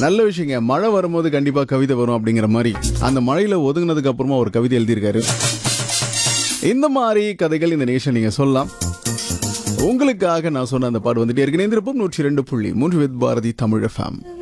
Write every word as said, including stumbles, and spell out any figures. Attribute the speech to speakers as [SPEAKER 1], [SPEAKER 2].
[SPEAKER 1] நல்ல விஷயங்க. மழை வரும்போது கண்டிப்பா கவிதை வரும் அப்படிங்கிற மாதிரி அந்த மழையில ஒதுங்கினதுக்கு அப்புறமா ஒரு கவிதை எழுதியிருக்காரு. இந்த மாதிரி கதைகள் இந்த நேஷன் நீங்க சொல்லலாம். உங்களுக்காக நான் சொன்ன அந்த பாடு வந்துட்டு ஏற்கனவே இருப்போம். நூற்றி ரெண்டு புள்ளி மூன்று வித் பாரதி தமிழ் எஃப்எம்.